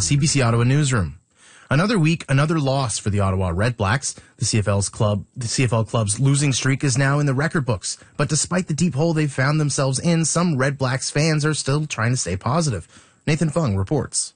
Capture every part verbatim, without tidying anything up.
C B C Ottawa Newsroom. Another week, another loss for the Ottawa Red Blacks. The C F L's club, the C F L club's losing streak is now in the record books. But despite the deep hole they've found themselves in, some Red Blacks fans are still trying to stay positive. Nathan Fung reports.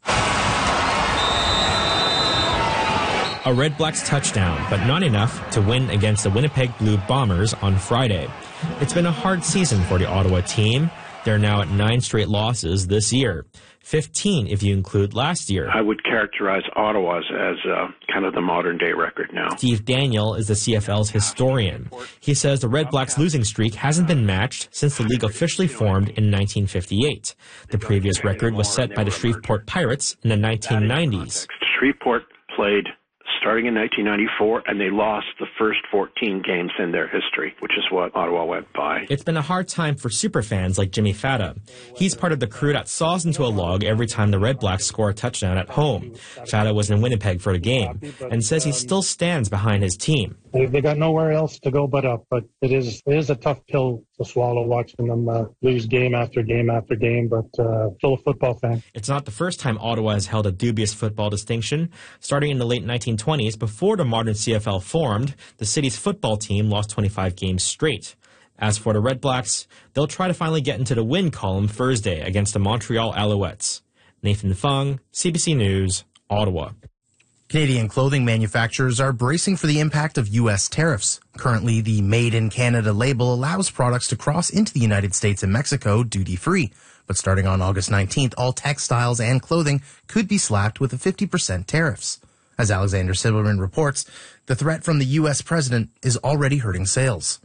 A Red Blacks touchdown, but not enough to win against the Winnipeg Blue Bombers on Friday. It's been a hard season for the Ottawa team. They're now at nine straight losses this year. fifteen if you include last year. I would characterize Ottawa's as uh, kind of the modern-day record now. Steve Daniel is the C F L's historian. He says the Red Blacks' losing streak hasn't been matched since the league officially formed in nineteen fifty-eight. The previous record was set by the Shreveport Pirates in the nineteen nineties. Shreveport played starting in nineteen ninety-four, and they lost the first fourteen games in their history, which is what Ottawa went by. It's been a hard time for superfans like Jimmy Fata. He's part of the crew that saws into a log every time the Red Blacks score a touchdown at home. Fata was in Winnipeg for the game and says he still stands behind his team. They, they got nowhere else to go but up, but it is it is a tough pill to swallow watching them uh, lose game after game after game, but uh, still a football fan. It's not the first time Ottawa has held a dubious football distinction. Starting in the late nineteen twenties, before the modern C F L formed, the city's football team lost twenty-five games straight. As for the Red Blacks, they'll try to finally get into the win column Thursday against the Montreal Alouettes. Nathan Fung, C B C News, Ottawa. Canadian clothing manufacturers are bracing for the impact of U S tariffs. Currently, the Made in Canada label allows products to cross into the United States and Mexico duty-free. But starting on August nineteenth, all textiles and clothing could be slapped with a fifty percent tariffs. As Alexander Silverman reports, the threat from the U S president is already hurting sales.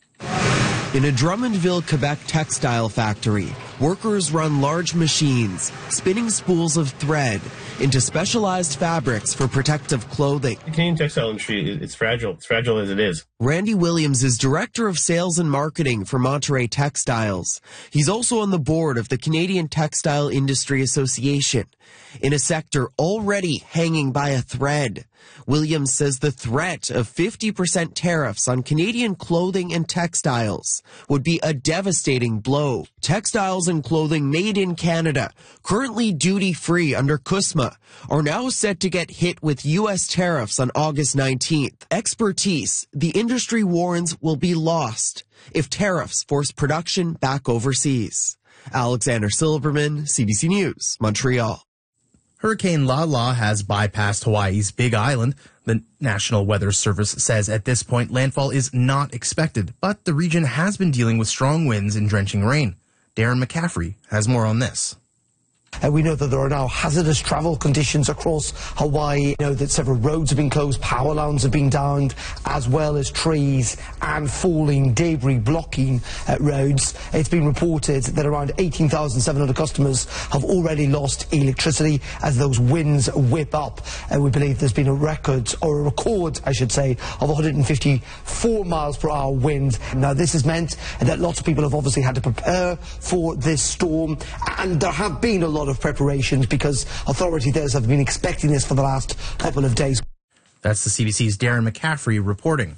In a Drummondville, Quebec textile factory, workers run large machines, spinning spools of thread into specialized fabrics for protective clothing. The Canadian textile industry, it's fragile. It's fragile as it is. Randy Williams is Director of Sales and Marketing for Monterey Textiles. He's also on the board of the Canadian Textile Industry Association. In a sector already hanging by a thread, Williams says the threat of fifty percent tariffs on Canadian clothing and textiles would be a devastating blow. Textiles and clothing made in Canada, currently duty-free under CUSMA, are now set to get hit with U S tariffs on August nineteenth. Expertise, the industry warns, will be lost if tariffs force production back overseas. Alexander Silverman, C B C News, Montreal. Hurricane Lala has bypassed Hawaii's Big Island. The National Weather Service says at this point landfall is not expected, but the region has been dealing with strong winds and drenching rain. Darren McCaffrey has more on this. Uh, we know that there are now hazardous travel conditions across Hawaii. We know that several roads have been closed, power lines have been downed, as well as trees and falling debris blocking uh, roads. It's been reported that around eighteen thousand seven hundred customers have already lost electricity as those winds whip up. Uh, we believe there's been a record, or a record, I should say, of one hundred fifty-four miles per hour wind. Now, this has meant that lots of people have obviously had to prepare for this storm, and there have been a lot of preparations because authorities there have been expecting this for the last couple of days. That's the C B C's Darren McCaffrey reporting.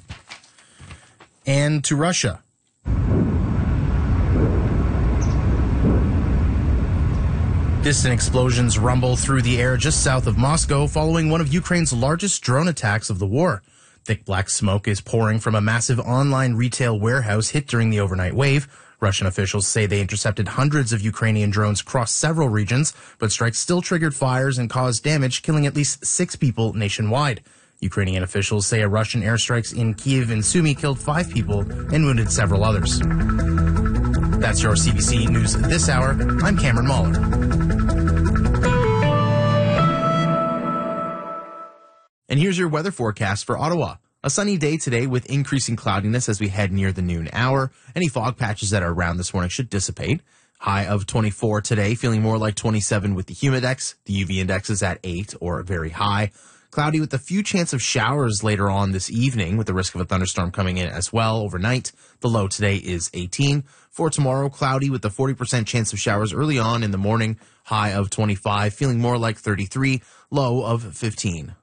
And to Russia. Distant explosions rumble through the air just south of Moscow following one of Ukraine's largest drone attacks of the war. Thick black smoke is pouring from a massive online retail warehouse hit during the overnight wave. Russian officials say they intercepted hundreds of Ukrainian drones across several regions, but strikes still triggered fires and caused damage, killing at least six people nationwide. Ukrainian officials say a Russian airstrikes in Kyiv and Sumy killed five people and wounded several others. That's your C B C News this hour. I'm Cameron Mahler. And here's your weather forecast for Ottawa. A sunny day today with increasing cloudiness as we head near the noon hour. Any fog patches that are around this morning should dissipate. High of twenty-four today, feeling more like twenty-seven with the humidex. The U V index is at eight or very high. Cloudy with a few chance of showers later on this evening with the risk of a thunderstorm coming in as well overnight. The low today is eighteen. For tomorrow, cloudy with a forty percent chance of showers early on in the morning. High of twenty-five, feeling more like thirty-three, low of fifteen.